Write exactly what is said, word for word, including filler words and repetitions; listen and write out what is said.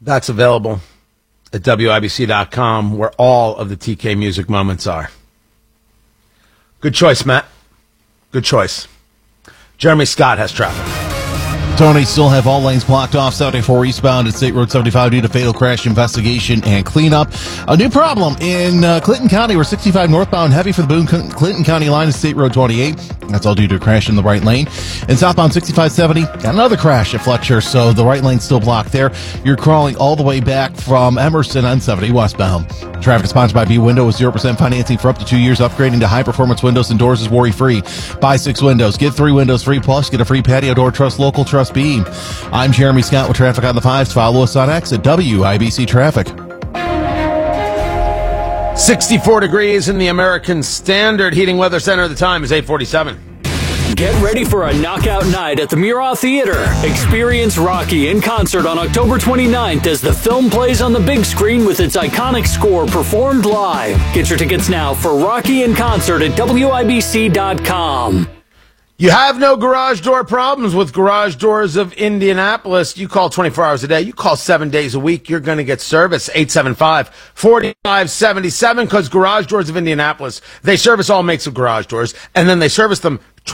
That's available at W I B C dot com, where all of the T K Music moments are. Good choice, Matt. Good choice. Jeremy Scott has traffic. Tony, still have all lanes blocked off seventy-four eastbound at State Road seventy-five due to fatal crash investigation and cleanup. A new problem in uh, Clinton County, where sixty-five northbound heavy for the Boone Clinton County line is State Road twenty-eight. That's all due to a crash in the right lane. And southbound sixty-five seventy, got another crash at Fletcher, so the right lane's still blocked there. You're crawling all the way back from Emerson on seventy westbound. Traffic is sponsored by B-Window with zero percent financing for up to two years. Upgrading to high-performance windows and doors is worry-free. Buy six windows, get three windows free, plus get a free patio door. Trust local, trust B. I'm Jeremy Scott with Traffic on the Fives. Follow us on X at W I B C Traffic. sixty-four degrees in the American Standard Heating Weather Center. The time is eight forty-seven. Get ready for a knockout night at the Murat Theater. Experience Rocky in concert on October twenty-ninth as the film plays on the big screen with its iconic score performed live. Get your tickets now for Rocky in concert at W I B C dot com. You have no garage door problems with Garage Doors of Indianapolis. You call twenty-four hours a day. You call seven days a week. You're going to get service. eight seven five, four five seven seven, because Garage Doors of Indianapolis, they service all makes of garage doors, and then they service them